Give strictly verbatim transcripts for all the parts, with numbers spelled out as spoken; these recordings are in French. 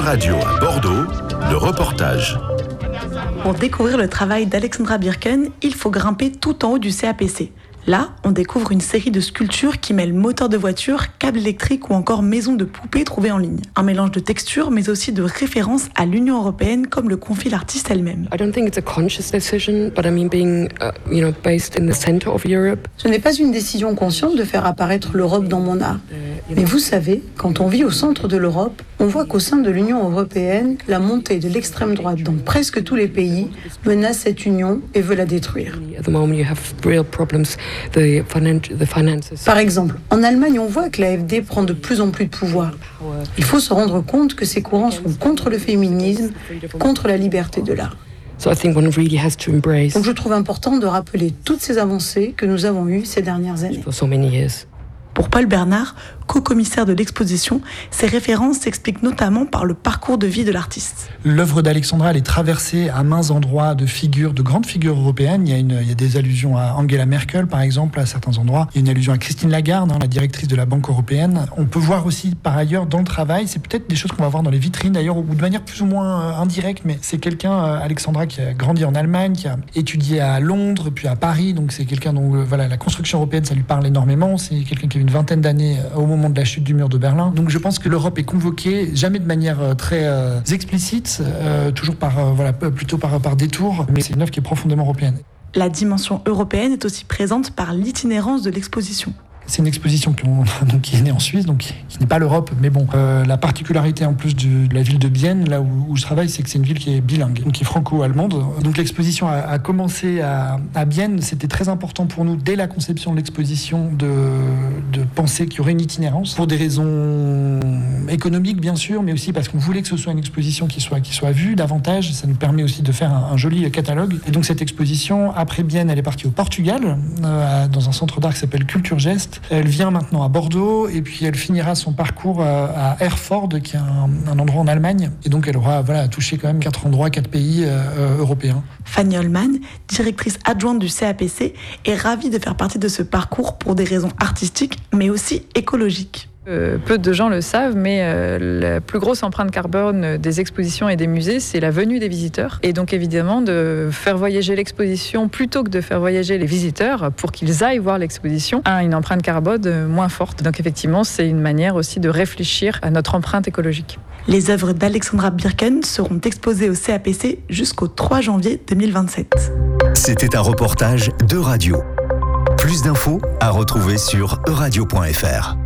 Radio à Bordeaux, le reportage. Pour découvrir le travail d'Alexandra Birken, il faut grimper tout en haut du C A P C. Là, on découvre une série de sculptures qui mêlent moteurs de voiture, câbles électriques ou encore maisons de poupées trouvées en ligne. Un mélange de textures, mais aussi de références à l'Union européenne, comme le confie l'artiste elle-même. I don't think it's a conscious decision, but I mean being, uh, you know, based in the center of Europe. Ce n'est pas une décision consciente de faire apparaître l'Europe dans mon art. Mais vous savez, quand on vit au centre de l'Europe, on voit qu'au sein de l'Union européenne, la montée de l'extrême droite dans presque tous les pays menace cette union et veut la détruire. At the moment, you have real problems. The finan- the finances. Par exemple, en Allemagne, on voit que l'A F D prend de plus en plus de pouvoir. Il faut se rendre compte que ces courants sont contre le féminisme, contre la liberté de l'art. So I think one really has to embrace Donc je trouve important de rappeler toutes ces avancées que nous avons eues ces dernières années. for so many years. Pour Paul Bernard, co-commissaire de l'exposition, ces références s'expliquent notamment par le parcours de vie de l'artiste. L'œuvre d'Alexandra, elle est traversée à mains endroits de figures, de grandes figures européennes. Il y a, une, il y a des allusions à Angela Merkel, par exemple, à certains endroits. Il y a une allusion à Christine Lagarde, hein, la directrice de la Banque européenne. On peut voir aussi, par ailleurs, dans le travail, c'est peut-être des choses qu'on va voir dans les vitrines, d'ailleurs, ou de manière plus ou moins euh, indirecte, mais c'est quelqu'un, euh, Alexandra, qui a grandi en Allemagne, qui a étudié à Londres, puis à Paris. Donc c'est quelqu'un dont euh, voilà, la construction européenne, ça lui parle énormément. C'est quelqu'un qui a une vingtaine d'années euh, au moment de la chute du mur de Berlin. Donc je pense que l'Europe est convoquée, jamais de manière euh, très euh, explicite, euh, toujours par, euh, voilà, plutôt par, par détour, mais c'est une œuvre qui est profondément européenne. La dimension européenne est aussi présente par l'itinérance de l'exposition. C'est une exposition qui, on, donc, qui est née en Suisse, donc qui n'est pas l'Europe, mais bon, euh, la particularité en plus de, de la ville de Bienne, là où, où je travaille, c'est que c'est une ville qui est bilingue, donc qui est franco-allemande. Donc l'exposition a, a commencé à, à Bienne. C'était très important pour nous, dès la conception de l'exposition, de, de penser qu'il y aurait une itinérance, pour des raisons économiques, bien sûr, mais aussi parce qu'on voulait que ce soit une exposition qui soit, qui soit vue davantage. Ça nous permet aussi de faire un, un joli catalogue. Et donc cette exposition, après Bienne, elle est partie au Portugal, euh, dans un centre d'art qui s'appelle Culture Geste. Elle vient maintenant à Bordeaux et puis elle finira son parcours à Erfurt, qui est un, un endroit en Allemagne. Et donc elle aura voilà, touché quand même quatre endroits, quatre pays euh, européens. Fanny Holman, directrice adjointe du C A P C, est ravie de faire partie de ce parcours pour des raisons artistiques, mais aussi écologiques. Euh, peu de gens le savent, mais euh, la plus grosse empreinte carbone des expositions et des musées, c'est la venue des visiteurs. Et donc évidemment, de faire voyager l'exposition plutôt que de faire voyager les visiteurs pour qu'ils aillent voir l'exposition a une empreinte carbone moins forte. Donc effectivement, c'est une manière aussi de réfléchir à notre empreinte écologique. Les œuvres d'Alexandra Birken seront exposées au C A P C jusqu'au trois janvier deux mille vingt-sept. C'était un reportage d'Euradio. Plus d'infos à retrouver sur euradio point f r.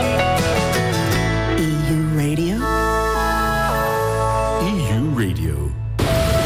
E U Radio.